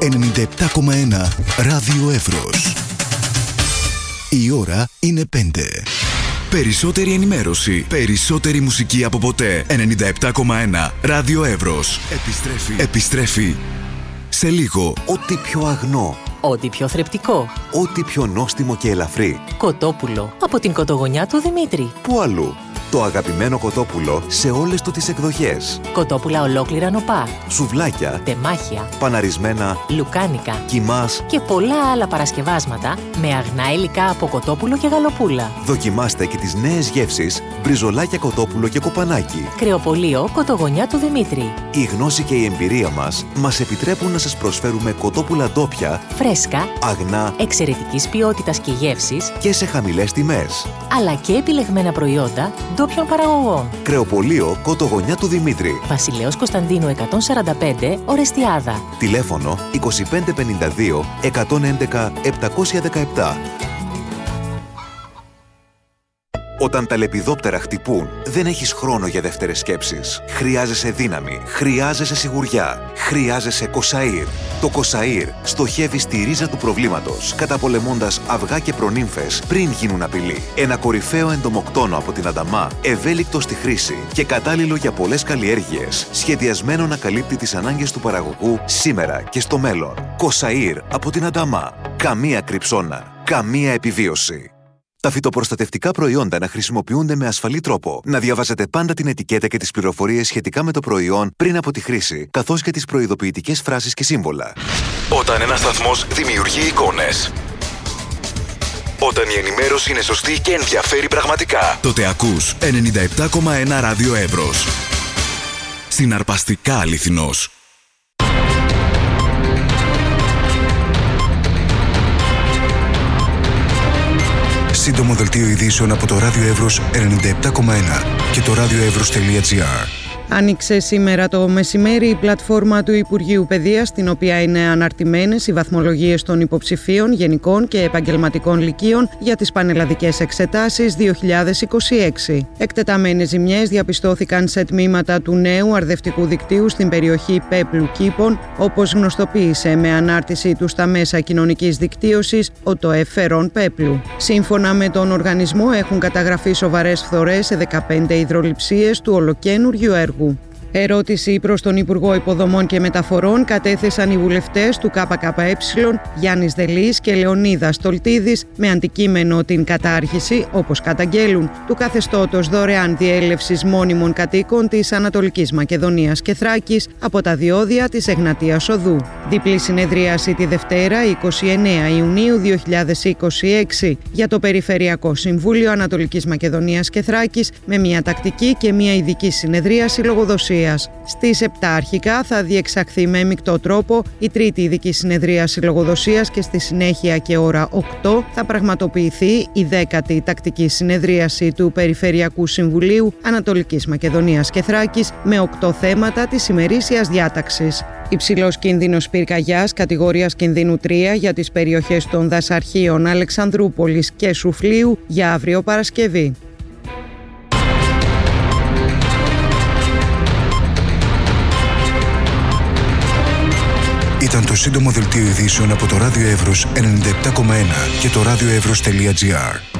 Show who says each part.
Speaker 1: 97,1 Ράδιο Εύρος. Η ώρα είναι 5. Περισσότερη ενημέρωση, περισσότερη μουσική από ποτέ. 97,1 Ράδιο Εύρος. Επιστρέφει σε λίγο.
Speaker 2: Ό,τι πιο αγνό.
Speaker 3: Ό,τι πιο θρεπτικό.
Speaker 2: Ό,τι πιο νόστιμο και ελαφρύ.
Speaker 3: Κοτόπουλο από την κοτογονιά του Δημήτρη.
Speaker 2: Πού αλλού? Το αγαπημένο κοτόπουλο σε όλες του τις εκδοχές.
Speaker 3: Κοτόπουλα ολόκληρα νοπά.
Speaker 2: Σουβλάκια.
Speaker 3: Τεμάχια.
Speaker 2: Παναρισμένα.
Speaker 3: Λουκάνικα.
Speaker 2: Κιμάς.
Speaker 3: Και πολλά άλλα παρασκευάσματα με αγνά υλικά από κοτόπουλο και γαλοπούλα.
Speaker 2: Δοκιμάστε και τις νέες γεύσεις μπριζολάκια κοτόπουλο και κοπανάκι.
Speaker 3: Κρεοπωλείο κοτογονιά του Δημήτρη.
Speaker 2: Η γνώση και η εμπειρία μας επιτρέπουν να σας προσφέρουμε κοτόπουλα ντόπια,
Speaker 3: φρέσκα,
Speaker 2: αγνά,
Speaker 3: εξαιρετικής ποιότητας και γεύσης
Speaker 2: και σε χαμηλές τιμές.
Speaker 3: Αλλά και επιλεγμένα προϊόντα ντόπιων παραγωγών.
Speaker 2: Κρεοπωλείο κοτογονιά του Δημήτρη.
Speaker 3: Βασιλέως Κωνσταντίνου 145, Ορεστιάδα.
Speaker 2: Τηλέφωνο 2552 111 717. Όταν τα λεπιδόπτερα χτυπούν, δεν έχεις χρόνο για δεύτερες σκέψεις. Χρειάζεσαι δύναμη, χρειάζεσαι σιγουριά, χρειάζεσαι Κοσαΐρ. Το Κοσαΐρ στοχεύει στη ρίζα του προβλήματος, καταπολεμώντας αυγά και προνύμφες πριν γίνουν απειλή. Ένα κορυφαίο εντομοκτόνο από την Ανταμά, ευέλικτο στη χρήση και κατάλληλο για πολλές καλλιέργειες, σχεδιασμένο να καλύπτει τις ανάγκες του παραγωγού σήμερα και στο μέλλον. Κοσαΐρ από την Ανταμά. Καμία κρυψώνα, καμία επιβίωση. Τα φυτοπροστατευτικά προϊόντα να χρησιμοποιούνται με ασφαλή τρόπο. Να διαβάζετε πάντα την ετικέτα και τις πληροφορίες σχετικά με το προϊόν πριν από τη χρήση, καθώς και τις προειδοποιητικές φράσεις και σύμβολα.
Speaker 1: Όταν ένας σταθμός δημιουργεί εικόνες, όταν η ενημέρωση είναι σωστή και ενδιαφέρει πραγματικά, τότε ακούς 97,1 Ράδιο Εύρος. Συναρπαστικά αληθινός. Σύντομο δελτίο ειδήσεων από το Ράδιο Εύρος 97,1 και το radioevros.gr.
Speaker 4: Άνοιξε σήμερα το μεσημέρι η πλατφόρμα του Υπουργείου Παιδείας, στην οποία είναι αναρτημένες οι βαθμολογίες των υποψηφίων γενικών και επαγγελματικών λυκείων για τις πανελλαδικές εξετάσεις 2026. Εκτεταμένες ζημιές διαπιστώθηκαν σε τμήματα του νέου αρδευτικού δικτύου στην περιοχή Πέπλου Κήπων, όπως γνωστοποίησε με ανάρτηση του στα μέσα κοινωνικής δικτύωσης ο ΤΟΕΦ Φερών Πέπλου. Σύμφωνα με τον οργανισμό, έχουν καταγραφεί σοβαρές φθορές σε 15 υδρολειψίες του ολοκαίνουργιου έργου. Ερώτηση προς τον Υπουργό Υποδομών και Μεταφορών κατέθεσαν οι βουλευτές του ΚΚΕ Γιάννης Δελής και Λεωνίδας Στολτίδης με αντικείμενο την κατάργηση, όπως καταγγέλουν, του καθεστώτος δωρεάν διέλευσης μόνιμων κατοίκων της Ανατολικής Μακεδονίας και Θράκης από τα διόδια της Εγνατίας Οδού. Διπλή συνεδρίαση τη Δευτέρα, 29 Ιουνίου 2026, για το Περιφερειακό Συμβούλιο Ανατολικής Μακεδονίας και Θράκης, με μια τακτική και μια ειδική συνεδρίαση λογοδοσίας. Στις 7 αρχικά θα διεξαχθεί με μεικτό τρόπο η τρίτη ειδική συνεδρίαση λογοδοσίας και στη συνέχεια και ώρα 8 θα πραγματοποιηθεί η 10η τακτική συνεδρίαση του Περιφερειακού Συμβουλίου Ανατολικής Μακεδονίας και Θράκης με 8 θέματα της ημερήσιας διάταξης. Υψηλός κίνδυνος πυρκαγιάς κατηγορίας κινδύνου 3 για τις περιοχές των δασαρχείων Αλεξανδρούπολης και Σουφλίου για αύριο Παρασκευή.
Speaker 1: Ήταν το σύντομο δελτίο ειδήσεων από το Ράδιο Εύρος 97,1 και το radioevros.gr.